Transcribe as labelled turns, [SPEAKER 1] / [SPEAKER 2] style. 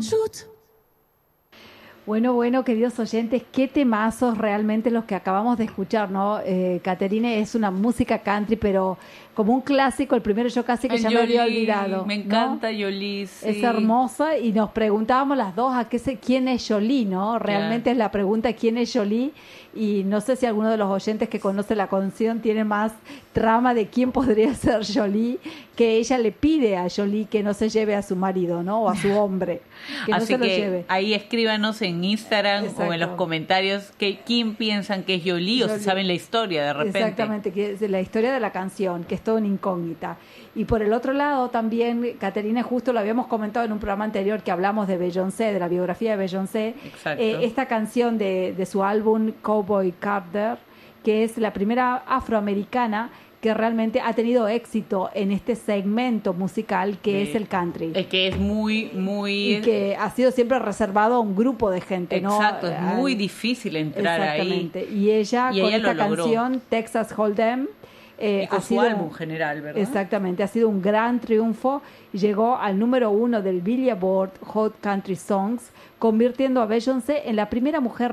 [SPEAKER 1] Shoot.
[SPEAKER 2] Bueno, queridos oyentes, qué temazos realmente los que acabamos de escuchar, ¿no? Caterine, es una música country, pero como un clásico. El primero yo casi que ya me había olvidado.
[SPEAKER 3] Me encanta, ¿no? Jolie, sí.
[SPEAKER 2] Es hermosa, y nos preguntábamos las dos quién es Jolie, ¿no? Realmente es la pregunta, ¿quién es Jolie? Y no sé si alguno de los oyentes que conoce la canción tiene más trama de quién podría ser Jolie, que ella le pide a Jolie que no se lleve a su marido, ¿no? O a su hombre, que no se lo lleve.
[SPEAKER 3] Ahí escríbanos en Instagram. Exacto. O en los comentarios quién piensan que es Jolie, o si saben la historia de repente.
[SPEAKER 2] Exactamente, que es la historia de la canción, que es toda una incógnita. Y por el otro lado también, Caterine, justo lo habíamos comentado en un programa anterior que hablamos de Beyoncé, de la biografía de Beyoncé.
[SPEAKER 3] Exacto.
[SPEAKER 2] Esta canción de su álbum Cowboy Carter, que es la primera afroamericana que realmente ha tenido éxito en este segmento musical que es el country.
[SPEAKER 3] Es que es muy...
[SPEAKER 2] Y que ha sido siempre reservado a un grupo de gente,
[SPEAKER 3] exacto,
[SPEAKER 2] ¿no?
[SPEAKER 3] Es muy difícil entrar
[SPEAKER 2] exactamente.
[SPEAKER 3] ahí.
[SPEAKER 2] Y ella con esta canción, Texas Hold'em,
[SPEAKER 3] y con su álbum general, ¿verdad?
[SPEAKER 2] Exactamente, ha sido un gran triunfo. Llegó al número 1 del Billboard Hot Country Songs, convirtiendo a Beyoncé en la primera mujer